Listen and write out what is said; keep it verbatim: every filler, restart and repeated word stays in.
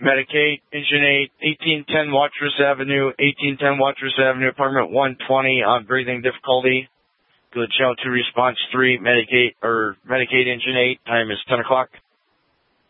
Medicaid, Engine eight, eighteen ten Watrous Avenue, eighteen ten Watrous Avenue, apartment one twenty on breathing difficulty. Good channel two response three, Medicaid, or Medicaid Engine eight, time is ten o'clock.